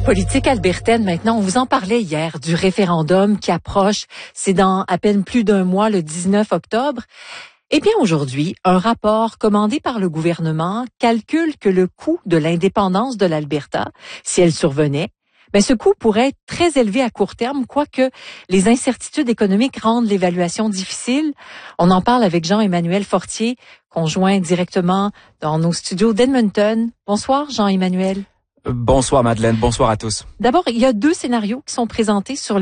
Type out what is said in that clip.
Politique albertaine, maintenant, on vous en parlait hier du référendum qui approche. C'est dans à peine plus d'un mois, le 19 octobre. Eh bien, aujourd'hui, un rapport commandé par le gouvernement calcule que le coût de l'indépendance de l'Alberta, si elle survenait, ce coût pourrait être très élevé à court terme, quoique les incertitudes économiques rendent l'évaluation difficile. On en parle avec Jean-Emmanuel Fortier, conjoint directement dans nos studios d'Edmonton. Bonsoir, Jean-Emmanuel. Bonsoir Madeleine, bonsoir à tous. D'abord, il y a deux scénarios qui sont présentés sur